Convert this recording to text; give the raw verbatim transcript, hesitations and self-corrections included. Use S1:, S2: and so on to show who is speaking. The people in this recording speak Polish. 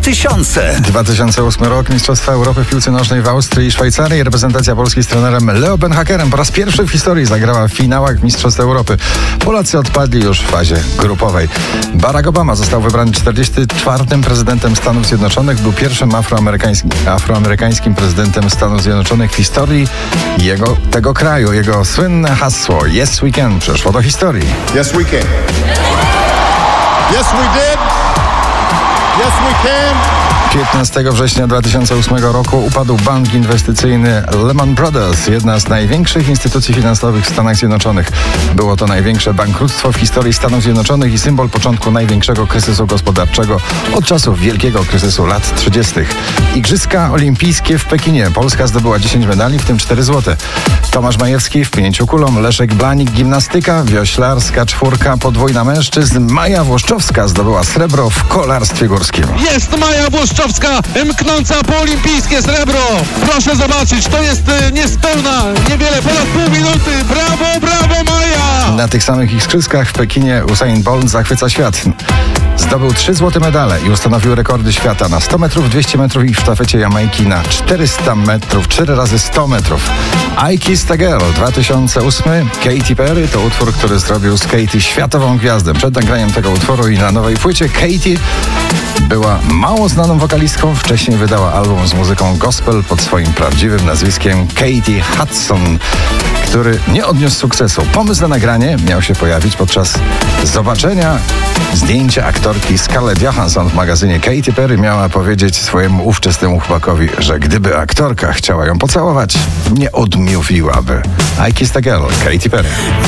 S1: tysiące.
S2: dwa tysiące ósmy rok, Mistrzostwa Europy w piłce nożnej w Austrii i Szwajcarii. Reprezentacja Polski z trenerem Leo Beenhakerem po raz pierwszy w historii zagrała w finałach Mistrzostw Europy. Polacy odpadli już w fazie grupowej. Barack Obama został wybrany czterdziestym czwartym prezydentem Stanów Zjednoczonych. Był pierwszym afroamerykańskim, afroamerykańskim prezydentem Stanów Zjednoczonych w historii jego, tego kraju. Jego słynne hasło Yes we can przeszło do historii.
S3: Yes we can. Yes we did. Yes we can.
S2: piętnastego września dwa tysiące ósmego roku upadł bank inwestycyjny Lehman Brothers, jedna z największych instytucji finansowych w Stanach Zjednoczonych. Było to największe bankructwo w historii Stanów Zjednoczonych i symbol początku największego kryzysu gospodarczego od czasów wielkiego kryzysu lat trzydziestych. Igrzyska olimpijskie w Pekinie. Polska zdobyła dziesięć medali, w tym cztery złote. Tomasz Majewski w pnięciu kulą, Leszek Blanik gimnastyka, wioślarska czwórka podwójna mężczyzn, Maja Włoszczowska zdobyła srebro w kolarstwie górskim.
S4: Jest Maja Włoszczowska, mknąca po olimpijskie srebro. Proszę zobaczyć, to jest y, niespełna, niewiele, ponad pół minuty. Brawo, brawo Maja!
S2: Na tych samych igrzyskach w Pekinie Usain Bolt zachwyca świat. Zdobył trzy złote medale i ustanowił rekordy świata na sto metrów, dwieście metrów i w sztafecie Jamajki na czterysta metrów, cztery razy sto metrów. I Kissed a Girl dwa tysiące ósmy. Katy Perry to utwór, który zrobił z Katy światową gwiazdę. Przed nagraniem tego utworu i na nowej płycie Katy była mało znaną wokalistką. Wcześniej wydała album z muzyką gospel pod swoim prawdziwym nazwiskiem Katy Hudson, który nie odniósł sukcesu. Pomysł na nagranie miał się pojawić podczas zobaczenia zdjęcia aktorki Scarlett Johansson w magazynie. Katy Perry miała powiedzieć swojemu ówczesnemu chłopakowi, że gdyby aktorka chciała ją pocałować, nie odmówiłaby. I Kissed a Girl, Katy Perry.